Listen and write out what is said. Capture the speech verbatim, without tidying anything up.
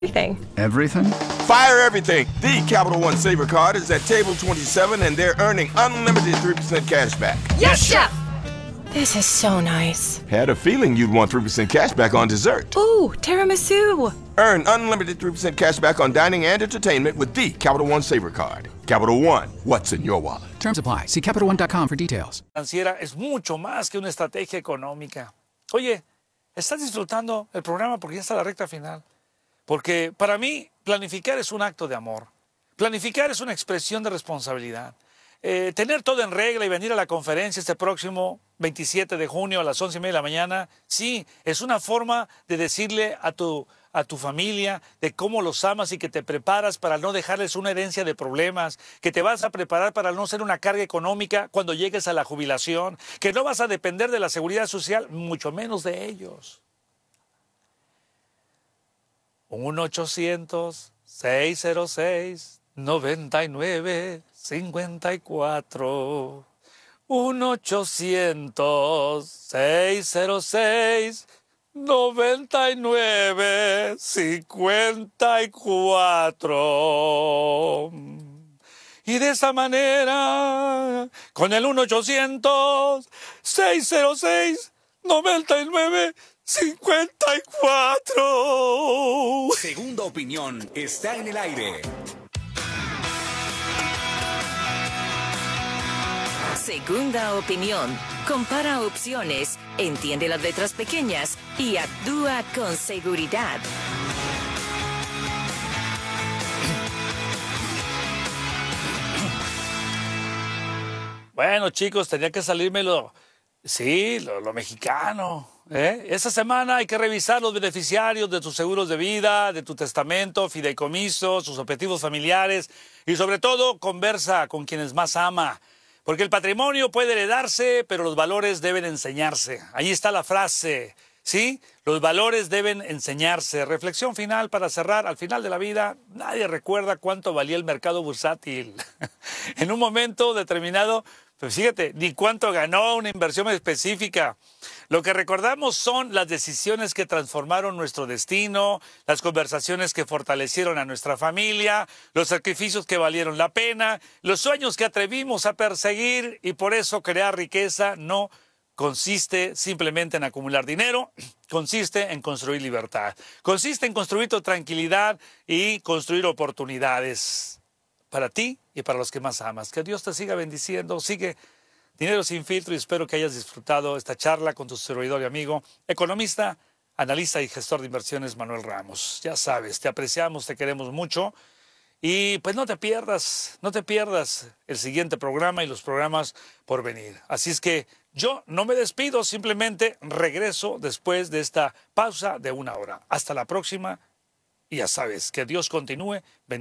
Everything. Everything? Fire everything. The Capital One Saver Card is at table twenty-seven, and they're earning unlimited three percent cash back. Yes, Chef! This is so nice. Had a feeling you'd want three percent cash back on dessert. Ooh, tiramisu! Earn unlimited three percent cash back on dining and entertainment with the Capital One Saver Card. Capital One, what's in your wallet? Terms apply. See Capital One dot com for details. Financiera es mucho más que una estrategia económica. Oye, ¿estás disfrutando el programa? Porque ya está la recta final. Porque para mí, planificar es un acto de amor. Planificar es una expresión de responsabilidad. Eh, tener todo en regla y venir a la conferencia este próximo veintisiete de junio a las once y media de la mañana, sí, es una forma de decirle a tu, a tu familia de cómo los amas y que te preparas para no dejarles una herencia de problemas, que te vas a preparar para no ser una carga económica cuando llegues a la jubilación, que no vas a depender de la seguridad social, mucho menos de ellos. uno ochocientos, seiscientos seis, noventa y nueve, cincuenta y cuatro. uno ochocientos, seiscientos seis, noventa y nueve, cincuenta y cuatro. Y de esa manera, con el uno ochocientos, seiscientos seis, noventa y nueve, cincuenta y cuatro. Segunda opinión está en el aire. Segunda opinión. Compara opciones, entiende las letras pequeñas y actúa con seguridad. Bueno, chicos, tenía que salirme lo, sí, lo, lo mexicano. ¿eh? Esta semana hay que revisar los beneficiarios de tus seguros de vida, de tu testamento, fideicomiso, sus objetivos familiares y sobre todo conversa con quienes más ama. Porque el patrimonio puede heredarse, pero los valores deben enseñarse. Ahí está la frase, ¿sí? Los valores deben enseñarse. Reflexión final para cerrar. Al final de la vida, nadie recuerda cuánto valía el mercado bursátil. En un momento determinado, pues fíjate, ni cuánto ganó una inversión específica. Lo que recordamos son las decisiones que transformaron nuestro destino, las conversaciones que fortalecieron a nuestra familia, los sacrificios que valieron la pena, los sueños que atrevimos a perseguir, y por eso crear riqueza no consiste simplemente en acumular dinero, consiste en construir libertad, consiste en construir tu tranquilidad y construir oportunidades para ti y para los que más amas. Que Dios te siga bendiciendo. Sigue Dinero Sin Filtro y espero que hayas disfrutado esta charla con tu servidor y amigo, economista, analista y gestor de inversiones Manuel Ramos. Ya sabes, te apreciamos, te queremos mucho y pues no te pierdas, no te pierdas el siguiente programa y los programas por venir. Así es que yo no me despido, simplemente regreso después de esta pausa de una hora. Hasta la próxima y ya sabes, que Dios continúe bendiciendo.